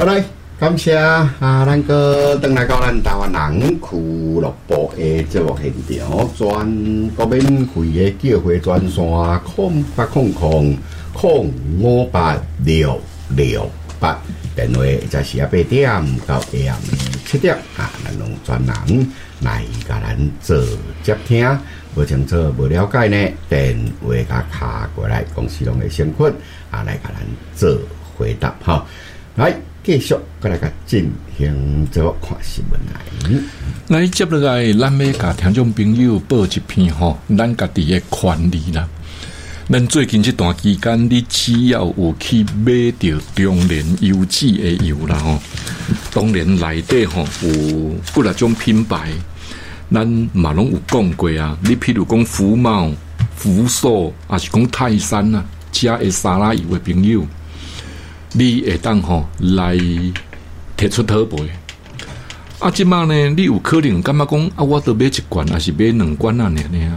好来，感谢咱个登来到咱台湾人俱乐部的节目现场，全国免费的叫会专线0800-058-668，电话则是8点到下暗7点咱用专人来甲咱做接听。无清楚、无了解呢，电话甲卡过来，公司拢会先困来甲咱做回答哈。来，继续过来甲进行做看新闻来接落来，咱要甲听众朋友报一篇咱家己的权利啦。咱最近这段期间，你只要有去买到中联油脂的油啦当然内底有几啊种品牌。咱嘛拢有讲过啊，你譬如讲福茂、福寿，还是讲泰山啊，遮的沙拉油的朋友，你会当来提出讨赔。即摆呢，你有可能感觉讲我都买一罐，还是买2罐人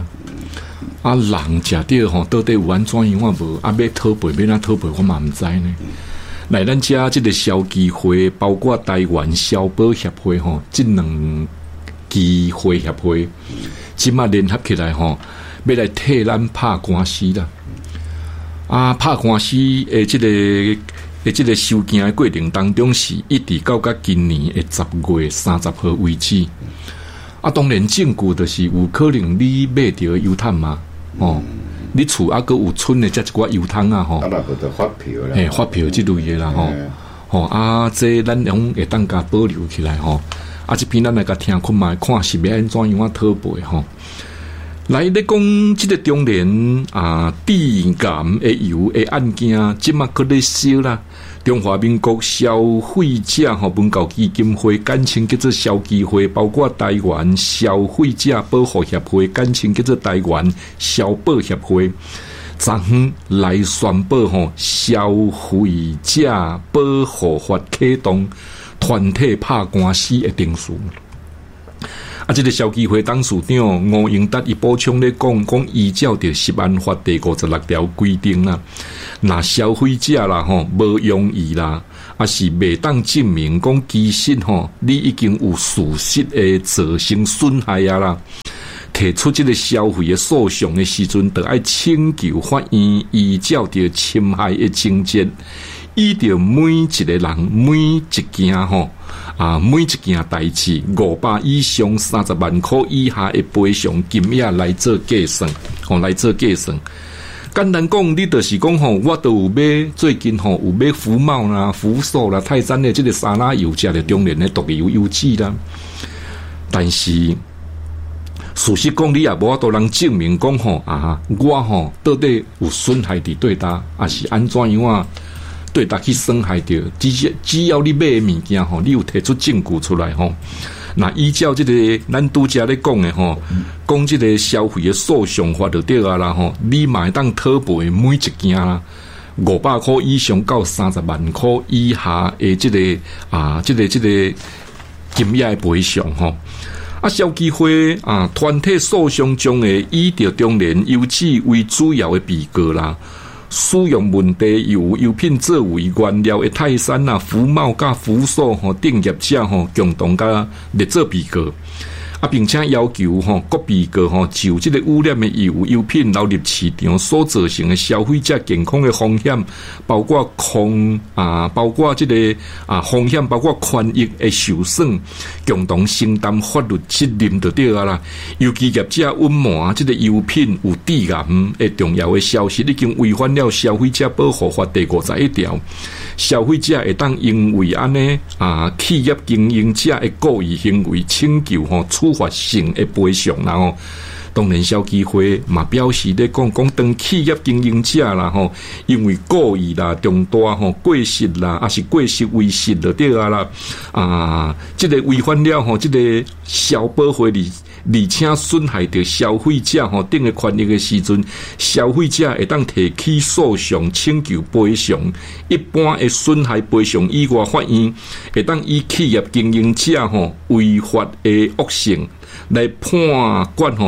食到到底有安怎样无？要讨赔，要哪讨赔，我嘛毋知呢。来咱遮即个消基会，包括台湾消保协会即2机会协会，即马联合起来要来替咱拍官司啦。拍官司的这个收件的过程当中，是一直到今年的10月30号为止。当然证据就是有可能你买到油桶嘛，你厝还佫有剩的这一寡油桶啊， 当然不得发票啦， 发票这类的啦，这咱拢会当加保留起来这篇咱来甲听看卖，看是要安怎样讨赔来，你讲这个中联致癌的油的案件，即马佫咧烧啦。中华民国消费者文教基金会简称叫做消基会，包括台湾消费者保护协会简称叫做台湾消保协会，昨昏来宣布消费者保护法启动。团体拍官司的定数这个消基会董事长吴英达伊补充咧讲依照着食安法第56条规定啦，那消费者啦无用意啦，是未当证明讲其实你已经有事实的造成损害啦，提出这个消费的诉讼的时阵，就要请求法院依照着侵害的情节。依照每一个人每一件代志500以上30万块以下的赔偿金额来做计算，来做计算。简单讲，你就是讲我都有买，最近有买福茂啦、福寿啦、泰山的这个沙拉油，食的中联的毒油油脂啦。但是事实讲，你也无法度能证明讲我到底有损害伫对搭，还是安怎样对他去伤害到，只要你买的物件你有提出证据出来那依照这个咱拄则咧讲的讲这个消费的诉讼法就对啊啦你嘛会当讨赔每一件啦500块以上到30万块以下的这个金额的赔偿消基会团体诉讼中的以着中联油脂为主要的被告啦。使用问题油品作为原料的泰山福茂甲福寿等业者共同甲列做被告，并且要求各被告就这个污染的油品流入市场所造成的消费者健康的风险，包括这个风险，包括权益的受损，共同承担法律责任就对啦。尤其业者隐瞒这个油品有致癌的重要的消息，已经违反了消费者保护法第51条。消费者会当因为安尼企业经营者的故意行为请求处罚性的赔偿啦当然消基会嘛表示咧讲当企业经营者啦因为故意啦重大过失啦，还是过失违失就对啦这个违反了这个消保法律。而且损害到消费者等的权益的时阵，消费者会当提起诉讼请求赔偿。一般的损害赔偿以外，法院会当以企业经营者违法的恶性来判管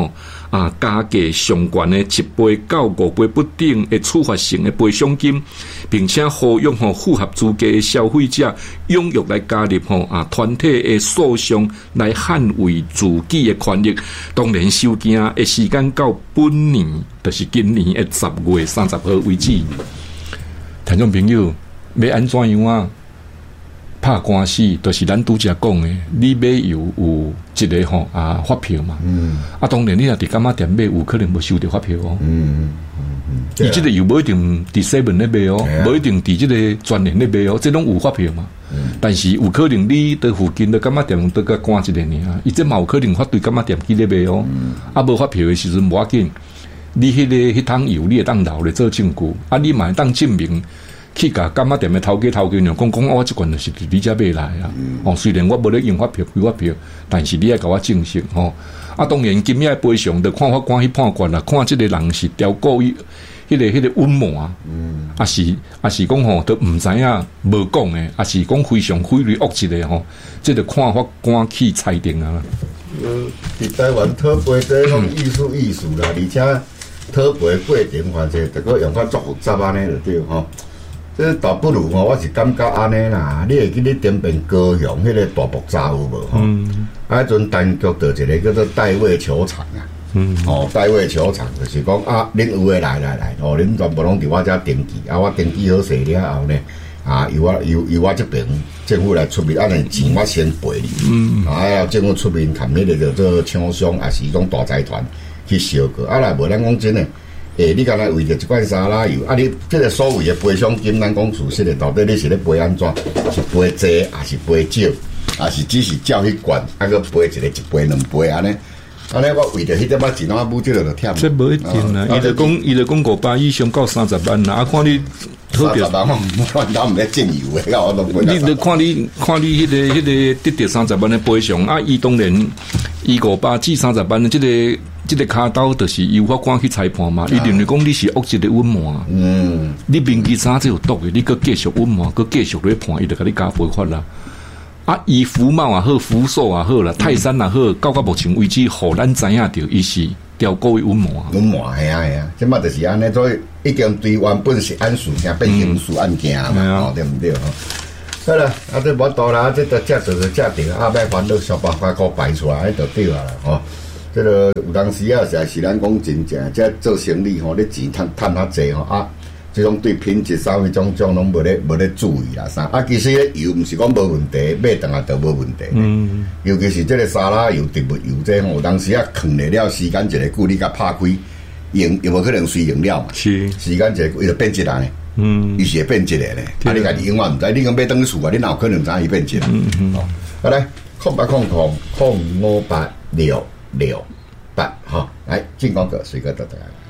加计上悬的1倍到5倍不等的处罚性的赔偿金，并且呼吁符合资格的消费者踊跃来加入团体的诉讼来捍卫自己的权益。当然，收件的时间到本年，就是今年的10月30號為止。聽眾朋友，要安怎樣啊？拍官司就是咱拄則講的，你買油有一個發票嘛。當然你若佇柑仔店買，有可能無收到發票哦。伊即個油無一定佇7咧買哦，無一定佇即個專營咧買哦，即攏有發票嘛。但是有可能你佇附近的柑仔店都甲關一個爾，伊即嘛有可能發對柑仔店去咧買哦。無發票的時陣無要緊，你迄桶油你會當留咧做證據，你嘛會當證明。去甲柑仔店的頭家娘講，我即罐就是佇你遮買來啊！雖然我無咧用發票開發票，但是你要甲我證實吼。當然今日賠償就看法官去判決啦，看即個人是刁故意，迄個隱瞞，是講吼都毋知影無講誒，也是講非常非常惡質誒吼，即個看法官去裁定啊。 伫台灣討賠這種藝術啦，而且討賠過程反正得個用法足複雜安尼就對吼。這倒不如我是感覺安尼啦，你會記你點邊高雄迄個大木柵有無吼？迄陣單局就一個叫做戴衛球場啊，戴衛球場就是講恁有誒來，恁全部攏佇我遮登記，我登記好勢了後呢，由我這邊政府來出面，安尼錢我先賠你，政府出面談迄個叫做廠商，也是講大財團去收購，若無咱講真誒。你敢若為着一罐沙拉油，你這個所謂的賠償金，咱講事實的，到底你是咧賠安怎？是賠多，還是賠少？還是只是照迄罐，個賠一個一賠兩賠安尼？我為着迄點仔錢，我補這個就忝。 這無一定啦，伊就講500以上到30萬啦，看你特別。30萬我唔咧掙油的，我都唔。你就看你迄個得到30萬的賠償，伊當然伊500至30萬的這個卡刀就是由法官去裁判嘛，伊認為講你是惡質的隱瞞，你名義上這有毒的，你閣繼續隱瞞，閣繼續咧判，伊就甲你加罰法啦。伊福茂也好，福壽也好啦，泰山也好，到目前為止，互咱知影着伊是刁故意隱瞞。 係啊，即嘛就是安尼，所以已經對原本是案事件變刑事案件嘛，對唔對？好啦，這無多啦，這就定，要煩惱想辦法給排出來就對啦，吼。這個有當時啊，是咱講真正，即做生意吼，你錢賺較濟吼這種對品質上迄種攏無咧注意啦啥。其實咧油毋是講無問題，買倒來都無問題。尤其是這個沙拉油、植物油這有當時啊，放咧了時間一個久，你甲拍開，用有無可能隨用了嘛？是時間一個伊就變質啦呢。伊是會變質的咧。你家己永遠毋知，你講買當去厝啊，你哪有可能知伊變質？好來，0800058668，好，來進廣告，水哥到大家。